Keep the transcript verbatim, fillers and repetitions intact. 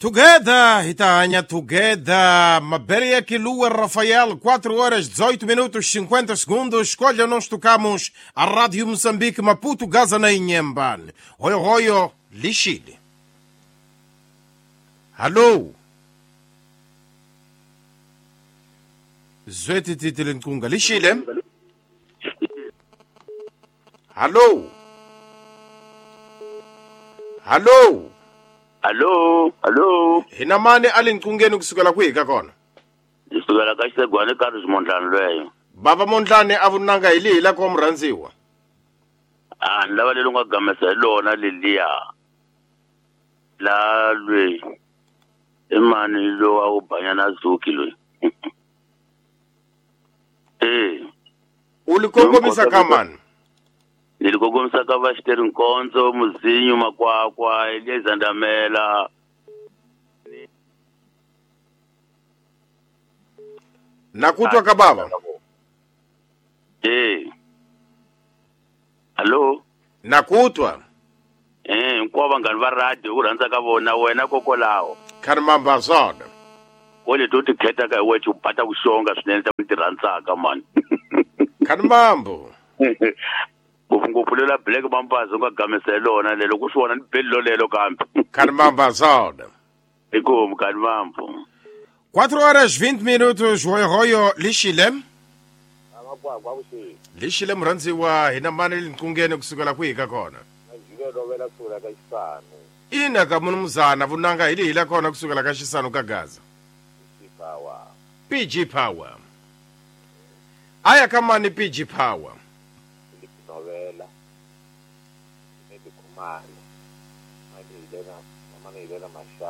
Together, Hitanya, together. Mabeli aqui, Lua Rafael, quatro horas, dezoito minutos, cinquenta segundos. Escolha, nós tocamos a Rádio Moçambique, Maputo, Gaza na Inhambane. Royo, royo, Lixile. Alô? Zweti titilinkunga, Lixile? Alô? Alô? Allo, allo. Hina mani alinkungeni kusukela kwika kona? Isukela ka Xegwane Carlos Mondlane lweyo. Baba Mondlane avunanga hilila kwa mranziwa. Ah, ndaba lelo nga gamesa lona leliya. La lwe. Emani lo awubhanyana Zuki lwe. Eh. Ulikongomisa kamani? Nilikokomisa ka Vashteri Nkonzo, Muzinyu, Makwakwa, Elieza Ndamela. Nakutwa kababa? Eh. Allo? Nakutwa? Eh, nkwaba ngani va radio uranza ka vona wena kokolawo. Kanimamba zoda. Wole toti kheta ka wetu upata kushonga swinene ta kutirhandzaka man. Kanimambo. Ngopfu lela black mampazi nga gamesa lona lelo kuswona ni bello lelo kambe. Kanimamba zoda. Iko kanimambo. quatro horas vinte minutos, royo royo, Lixile? Amakwakwa kushi. Lixile mranziwa, hina mani linkungeni kusukela kwika kona? Najike lovela kusukela ka Xisanu. Ina ka munumzana vunanga hilila kona kusukela ka Xisanu ka Gaza. Sipawa. P G Power. Aya kamani P G Power. Novela. Nedi kumani. Mani ilela, mani ilela masha.